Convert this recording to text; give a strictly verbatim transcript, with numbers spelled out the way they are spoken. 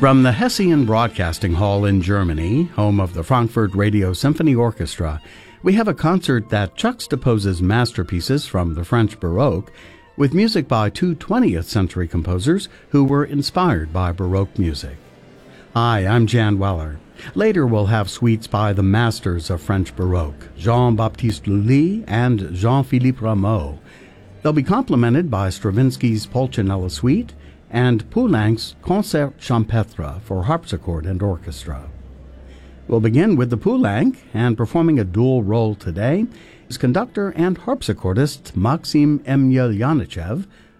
From the Hessian Broadcasting Hall in Germany, home of the Frankfurt Radio Symphony Orchestra, we have a concert that juxtaposes masterpieces from the French Baroque with music by two twentieth century composers who were inspired by Baroque music. Hi, I'm Jan Weller. Later we'll have suites by the masters of French Baroque, Jean-Baptiste Lully and Jean-Philippe Rameau. They'll be complemented by Stravinsky's Pulcinella Suite and Poulenc's Concert Champêtre for harpsichord and orchestra. We'll begin with the Poulenc, and performing a dual role today is conductor and harpsichordist Maxim Emelyanichev,